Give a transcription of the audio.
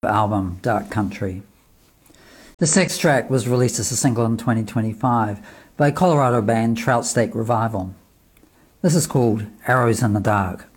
album Dark Country. This next track was released as a single in 2025 by Colorado band Trout Steak Revival. This is called Arrows in the Dark.